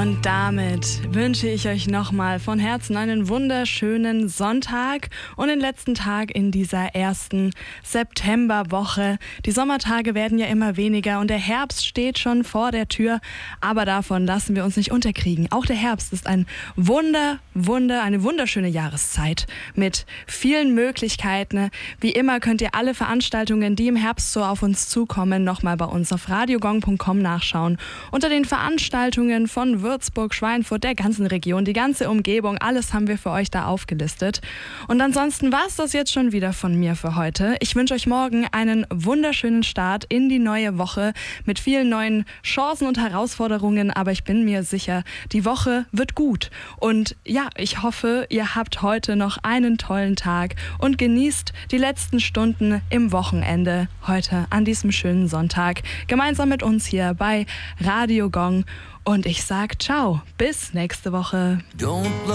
Und damit wünsche ich euch nochmal von Herzen einen wunderschönen Sonntag und den letzten Tag in dieser ersten Septemberwoche. Die Sommertage werden ja immer weniger und der Herbst steht schon vor der Tür, aber davon lassen wir uns nicht unterkriegen. Auch der Herbst ist eine wunderschöne Jahreszeit mit vielen Möglichkeiten. Wie immer könnt ihr alle Veranstaltungen, die im Herbst so auf uns zukommen, nochmal bei uns auf radiogong.com nachschauen. Unter den Veranstaltungen von Würzburg, Schweinfurt, der ganzen Region, die ganze Umgebung, alles haben wir für euch da aufgelistet. Und ansonsten war es das jetzt schon wieder von mir für heute. Ich wünsche euch morgen einen wunderschönen Start in die neue Woche mit vielen neuen Chancen und Herausforderungen, aber ich bin mir sicher, die Woche wird gut. Und ja, ich hoffe, ihr habt heute noch einen tollen Tag und genießt die letzten Stunden im Wochenende heute an diesem schönen Sonntag gemeinsam mit uns hier bei Radio Gong. Und ich sag ciao, bis nächste Woche.